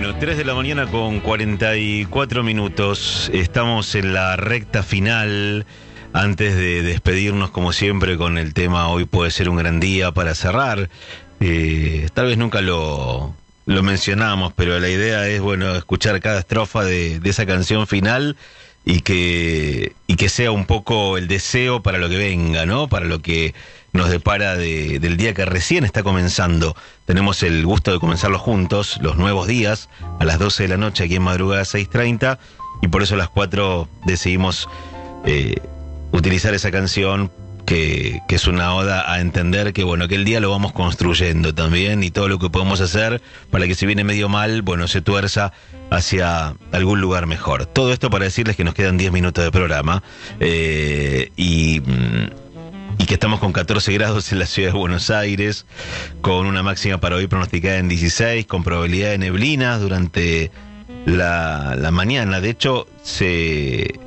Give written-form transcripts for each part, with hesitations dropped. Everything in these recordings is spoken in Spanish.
Bueno, 3 de la mañana con 44 minutos. Estamos en la recta final. Antes de despedirnos, como siempre, con el tema hoy puede ser un gran día para cerrar. Tal vez nunca lo mencionamos, pero la idea es, bueno, escuchar cada estrofa de esa canción final y que sea un poco el deseo para lo que venga, ¿no? Para lo que nos depara del día que recién está comenzando. Tenemos el gusto de comenzarlo juntos, los nuevos días, a las 12 de la noche, aquí en Madrugada 6:30, y por eso a las 4 decidimos utilizar esa canción que es una oda a entender que, bueno, que el día lo vamos construyendo también, y todo lo que podemos hacer para que si viene medio mal, bueno, se tuerza hacia algún lugar mejor. Todo esto para decirles que nos quedan 10 minutos de programa, y que estamos con 14 grados en la ciudad de Buenos Aires, con una máxima para hoy pronosticada en 16, con probabilidad de neblinas durante la mañana. De hecho, se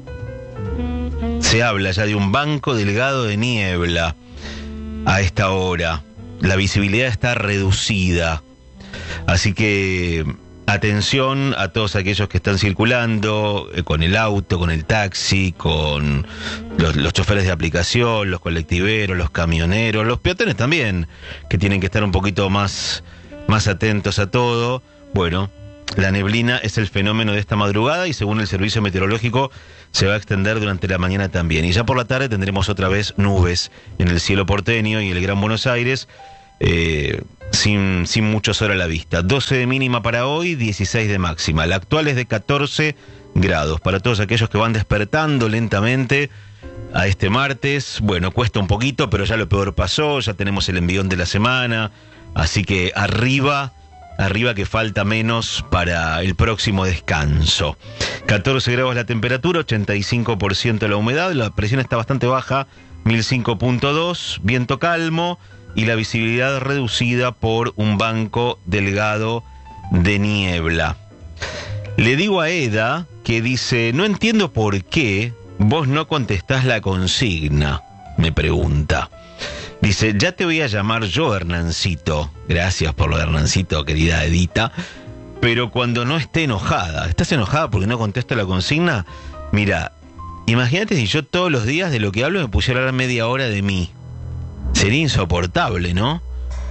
habla ya de un banco delgado de niebla a esta hora. La visibilidad está reducida, así que atención a todos aquellos que están circulando con el auto, con el taxi, con los choferes de aplicación, los colectiveros, los camioneros, los peatones también, que tienen que estar un poquito más atentos a todo. Bueno, la neblina es el fenómeno de esta madrugada y según el servicio meteorológico se va a extender durante la mañana también. Y ya por la tarde tendremos otra vez nubes en el cielo porteño y el Gran Buenos Aires, sin mucho sol a la vista. 12 de mínima para hoy, 16 de máxima. La actual es de 14 grados. Para todos aquellos que van despertando lentamente a este martes, bueno, cuesta un poquito, pero ya lo peor pasó, ya tenemos el envión de la semana, así que arriba que falta menos para el próximo descanso. 14 grados la temperatura, 85% la humedad, la presión está bastante baja, 1005.2, viento calmo y la visibilidad reducida por un banco delgado de niebla. Le digo a Eda, que dice, no entiendo por qué vos no contestás la consigna, me pregunta. Dice, ya te voy a llamar yo Hernancito. Gracias por lo de Hernancito, querida Edita. Pero cuando no esté enojada. ¿Estás enojada porque no contesto la consigna? Mira, imagínate si yo todos los días de lo que hablo me pusiera a hablar media hora de mí. Sería insoportable, ¿no?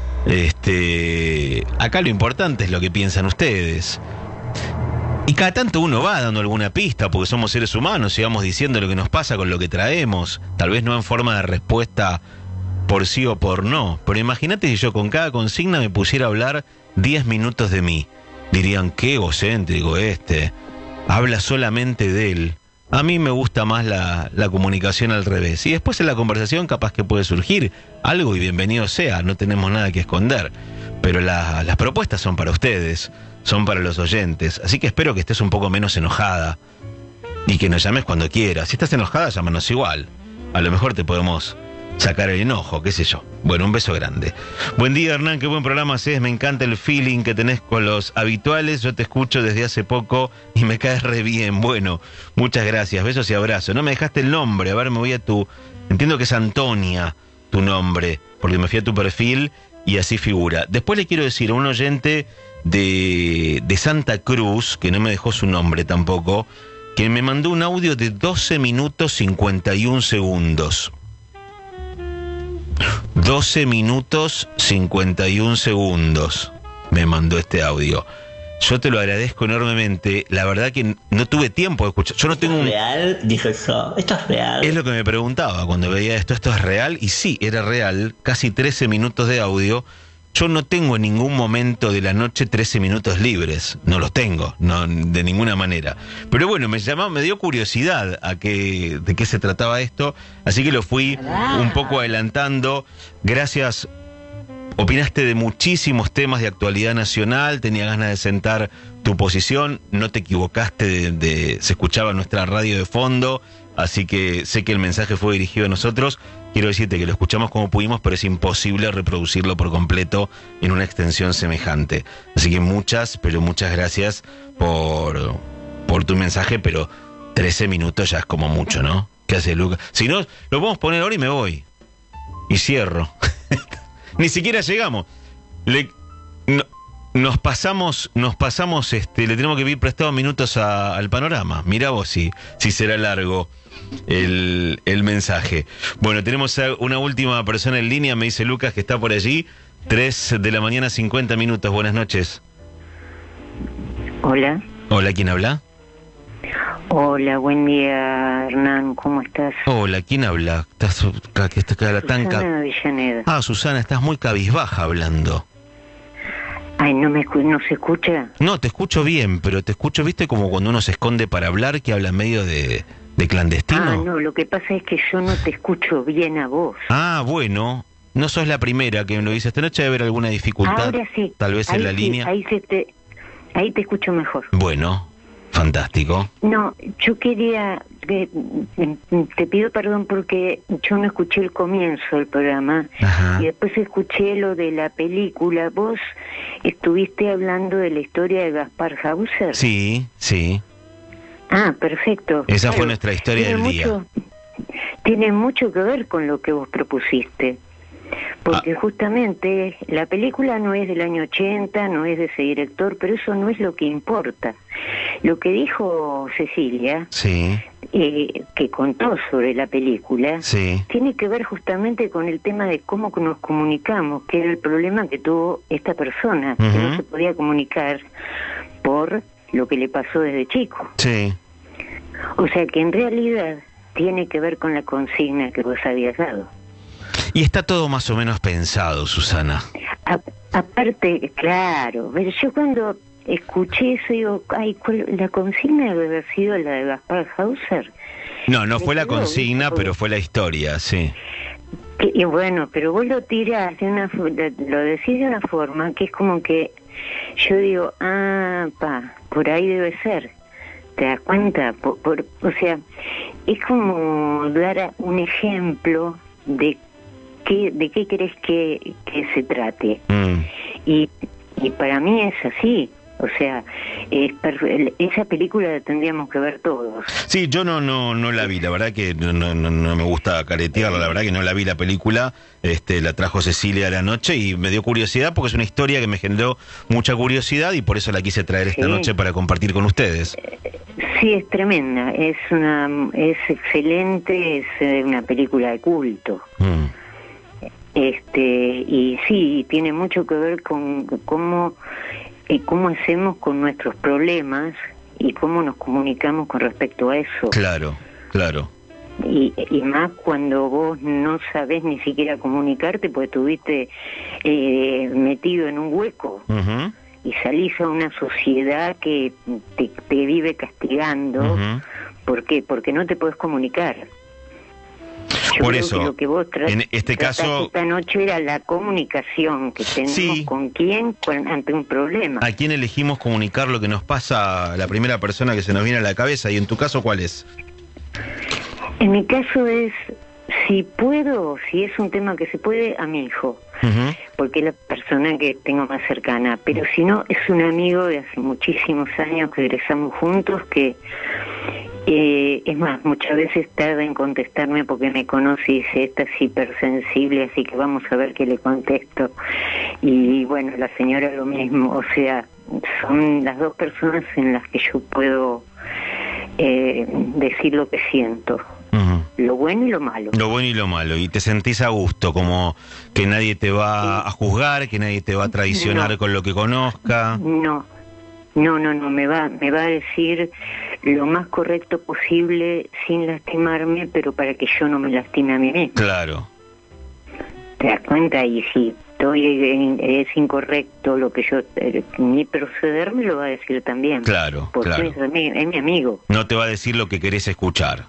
Acá lo importante es lo que piensan ustedes. Y cada tanto uno va dando alguna pista, porque somos seres humanos y vamos diciendo lo que nos pasa con lo que traemos. Tal vez no en forma de respuesta por sí o por no, pero imagínate si yo con cada consigna me pusiera a hablar 10 minutos de mí. Dirían, qué egocéntrico habla solamente de él. A mí me gusta más la comunicación al revés. Y después en la conversación capaz que puede surgir algo y bienvenido sea, no tenemos nada que esconder. Pero las propuestas son para ustedes, son para los oyentes. Así que espero que estés un poco menos enojada y que nos llames cuando quieras. Si estás enojada, llámanos igual. A lo mejor te podemos sacar el enojo, qué sé yo. Bueno, un beso grande. Buen día, Hernán, qué buen programa haces. Me encanta el feeling que tenés con los habituales. Yo te escucho desde hace poco y me caes re bien. Bueno, muchas gracias. Besos y abrazos. No me dejaste el nombre. A ver, me voy a tu... Entiendo que es Antonia tu nombre, porque me fui a tu perfil y así figura. Después le quiero decir a un oyente de Santa Cruz, que no me dejó su nombre tampoco, que me mandó un audio de 12 minutos 51 segundos. 12 minutos 51 segundos me mandó este audio. Yo te lo agradezco enormemente. La verdad que no tuve tiempo de escuchar. Yo no tengo ¿Real? Dije yo. ¿Esto es real? Es lo que me preguntaba cuando veía esto. ¿Esto es real? Y sí, era real. Casi 13 minutos de audio. Yo no tengo en ningún momento de la noche 13 minutos libres. No los tengo, no, de ninguna manera. Pero bueno, me dio curiosidad de qué se trataba esto, así que lo fui un poco adelantando. Gracias. Opinaste de muchísimos temas de actualidad nacional, tenía ganas de sentar tu posición, no te equivocaste, se escuchaba nuestra radio de fondo, así que sé que el mensaje fue dirigido a nosotros. Quiero decirte que lo escuchamos como pudimos, pero es imposible reproducirlo por completo en una extensión semejante. Así que muchas gracias por tu mensaje, pero 13 minutos ya es como mucho, ¿no? ¿Qué hace Lucas? Si no, lo podemos poner ahora y me voy. Y cierro. Ni siquiera llegamos. nos pasamos, le tenemos que pedir prestado minutos al panorama. Mirá vos si será largo el mensaje. Bueno, tenemos a una última persona en línea, me dice Lucas, que está por allí. 3 de la mañana, 50 minutos. Buenas noches. Hola. Hola, ¿quién habla? Hola, buen día, Hernán, ¿cómo estás? Hola, ¿quién habla? Susana Avellaneda. Ah, Susana, estás muy cabizbaja hablando. Ay, ¿no se escucha? No, te escucho bien, pero te escucho, ¿viste? Como cuando uno se esconde para hablar, que habla medio de clandestino. Ah, no, lo que pasa es que yo no te escucho bien a vos. Ah, bueno, no sos la primera que me lo dice. Esta noche debe haber alguna dificultad. Ahora sí. Tal vez en la línea. Ahí te escucho mejor. Bueno, fantástico. No, yo quería... te pido perdón porque yo no escuché el comienzo del programa. Ajá. Y después escuché lo de la película. ¿Vos estuviste hablando de la historia de Gaspar Hauser? Sí, sí. Ah, perfecto. Esa Claro, fue nuestra historia del día. Tiene mucho que ver con lo que vos propusiste. Porque justamente la película no es del año 80, no es de ese director, pero eso no es lo que importa. Lo que dijo Cecilia, Sí. Que contó sobre la película, Sí. tiene que ver justamente con el tema de cómo nos comunicamos, que era el problema que tuvo esta persona, que no se podía comunicar por lo que le pasó desde chico. Sí. O sea que en realidad tiene que ver con la consigna que vos habías dado. Y está todo más o menos pensado, Susana. Aparte, claro, pero yo cuando escuché eso digo, ay, la consigna debe haber sido la de Gaspar Hauser. No fue la consigna, pero fue la historia, sí. Y bueno, pero vos lo tirás lo decís de una forma que es como que yo digo, por ahí debe ser. ¿Te das cuenta? O sea, es como dar un ejemplo de qué querés que se trate. Y para mí es así. O sea, esa película la tendríamos que ver todos. Sí, yo no la vi, la verdad que no me gusta caretearla, la verdad que no la vi la película, la trajo Cecilia a la noche y me dio curiosidad porque es una historia que me generó mucha curiosidad y por eso la quise traer esta noche para compartir con ustedes. Sí, es tremenda, es excelente, es una película de culto. Y sí, tiene mucho que ver con cómo hacemos con nuestros problemas y cómo nos comunicamos con respecto a eso. Claro, claro. Y más cuando vos no sabés ni siquiera comunicarte, pues estuviste metido en un hueco y salís a una sociedad que te vive castigando. ¿Por qué? Porque no te podés comunicar. Yo Por creo eso, que lo que vos en este caso, esta noche era la comunicación que tenemos con quién ante un problema. ¿A quién elegimos comunicar lo que nos pasa? La primera persona que se nos viene a la cabeza. ¿Y en tu caso cuál es? En mi caso es, si es un tema que se puede, a mi hijo. Porque es la persona que tengo más cercana. Pero si no, es un amigo de hace muchísimos años que egresamos juntos que... es más, muchas veces tarda en contestarme porque me conoce y dice, esta es hipersensible, así que vamos a ver qué le contesto. Y bueno, la señora lo mismo, o sea, son las dos personas en las que yo puedo decir lo que siento. Lo bueno y lo malo. Lo bueno y lo malo. Y te sentís a gusto, como que nadie te va a juzgar, que nadie te va a traicionar con lo que conozca. No, me va a decir lo más correcto posible sin lastimarme, pero para que yo no me lastime a mí mismo. Claro. ¿Te das cuenta? Y si es incorrecto lo que yo... mi proceder me lo va a decir también. Claro, porque claro. es mi amigo. No te va a decir lo que querés escuchar.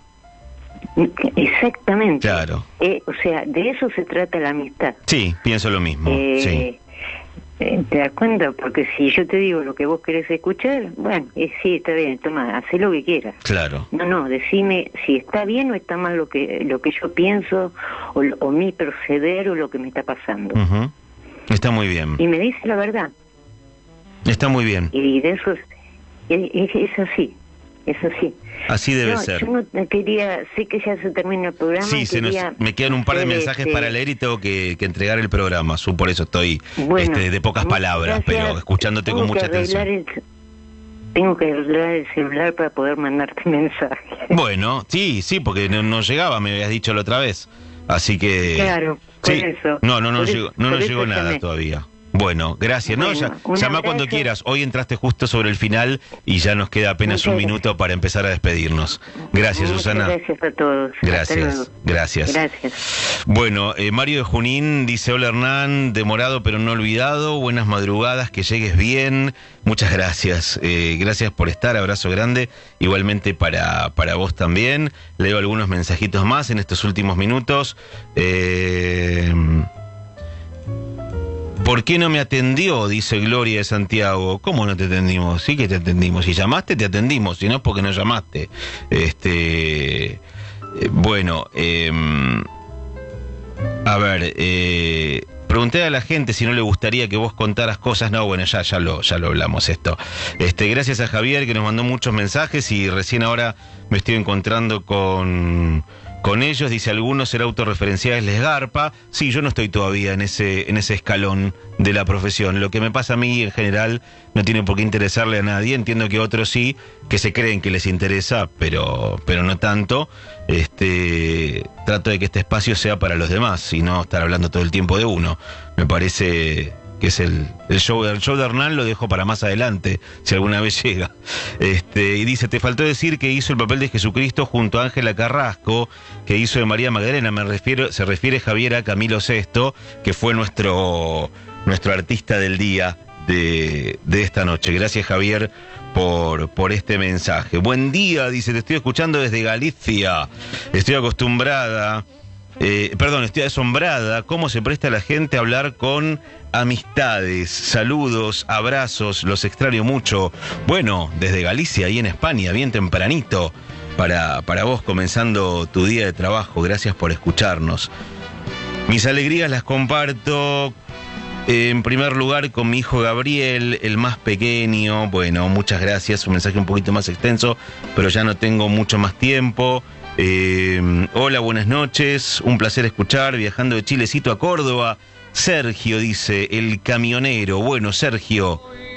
Exactamente. Claro. O sea, de eso se trata la amistad. Sí, pienso lo mismo, sí. ¿Te das cuenta? Porque si yo te digo lo que vos querés escuchar, bueno, sí, está bien, toma, hacé lo que quieras. Claro. No, decime si está bien o está mal lo que yo pienso, o mi proceder, o lo que me está pasando. Está muy bien. Y me dice la verdad. Está muy bien. Y de eso es así. eso sí. Así debe ser. Yo no quería, sé que ya se termina el programa. Sí, me quedan un par de mensajes para leer y tengo que entregar el programa. Por eso estoy de pocas palabras, pero escuchándote con mucha atención. Tengo que arreglar el celular para poder mandarte mensajes. Bueno, sí, porque no llegaba, me habías dicho la otra vez. Así que... Claro, por eso. No llegó nada todavía. Bueno, gracias. Bueno, llama cuando quieras. Hoy entraste justo sobre el final y ya nos queda apenas un minuto para empezar a despedirnos. Gracias, Susana. Gracias a todos. Gracias. Bueno, Mario de Junín dice: hola Hernán, demorado pero no olvidado. Buenas madrugadas, que llegues bien. Muchas gracias. Gracias por estar. Abrazo grande. Igualmente para vos también. Leo algunos mensajitos más en estos últimos minutos. ¿Por qué no me atendió? Dice Gloria de Santiago. ¿Cómo no te atendimos? Sí que te atendimos. Si llamaste, te atendimos. Si no es porque no llamaste. A ver, pregunté a la gente si no le gustaría que vos contaras cosas. No, bueno, ya lo hablamos esto. Gracias a Javier, que nos mandó muchos mensajes y recién ahora me estoy encontrando con ellos. Dice: algunos ser autorreferenciales les garpa. Sí, yo no estoy todavía en ese escalón de la profesión. Lo que me pasa a mí en general no tiene por qué interesarle a nadie. Entiendo que otros sí, que se creen que les interesa, pero no tanto. Trato de que este espacio sea para los demás y no estar hablando todo el tiempo de uno. Me parece que es el show de Hernán, lo dejo para más adelante, si alguna vez llega. Y dice: te faltó decir que hizo el papel de Jesucristo junto a Ángela Carrasco, que hizo de María Magdalena. Se refiere Javier a Camilo Sesto, que fue nuestro artista del día de esta noche. Gracias, Javier, por este mensaje. Buen día, dice: te estoy escuchando desde Galicia. Estoy asombrada cómo se presta la gente a hablar con amistades. Saludos, abrazos, los extraño mucho. Bueno, desde Galicia, ahí en España, bien tempranito, para vos comenzando tu día de trabajo. Gracias por escucharnos. Mis alegrías las comparto en primer lugar con mi hijo Gabriel, el más pequeño. Bueno, muchas gracias, un mensaje un poquito más extenso, pero ya no tengo mucho más tiempo. Hola, buenas noches, un placer escuchar, viajando de Chilecito a Córdoba. Sergio dice: el camionero. Bueno, Sergio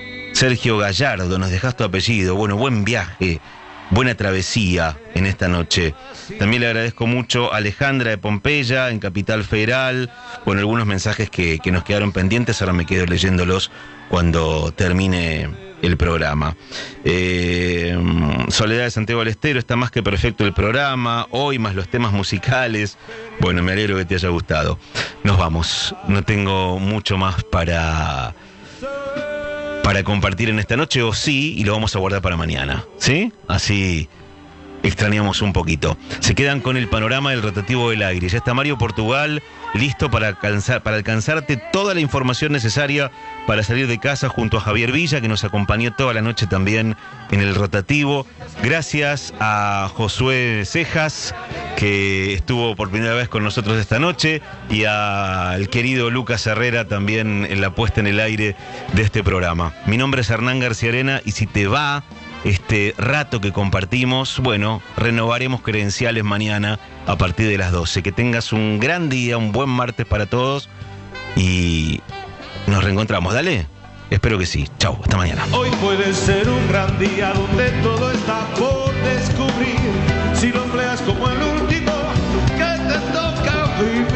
Gallardo, nos dejas tu apellido. Bueno, buen viaje, buena travesía en esta noche. También le agradezco mucho a Alejandra de Pompeya, en Capital Federal. Bueno, algunos mensajes que nos quedaron pendientes, ahora me quedo leyéndolos cuando termine el programa. Soledad de Santiago del Estero: está más que perfecto el programa, hoy más los temas musicales. Bueno, me alegro que te haya gustado. Nos vamos, no tengo mucho más para compartir en esta noche, o sí, y lo vamos a guardar para mañana, ¿sí? Así extrañamos un poquito. Se quedan con el panorama del rotativo del aire. Ya está Mario Portugal listo para alcanzarte toda la información necesaria para salir de casa, junto a Javier Villa, que nos acompañó toda la noche también en el rotativo. Gracias a Josué Cejas, que estuvo por primera vez con nosotros esta noche, y al querido Lucas Herrera también en la puesta en el aire de este programa. Mi nombre es Hernán García Arena, y si te va este rato que compartimos, bueno, renovaremos credenciales mañana a partir de las 12. Que tengas un gran día, un buen martes para todos, y nos reencontramos. Dale, espero que sí. Chau, hasta mañana. Hoy puede ser un gran día donde todo está por descubrir, si lo empleas como el último que te toca vivir.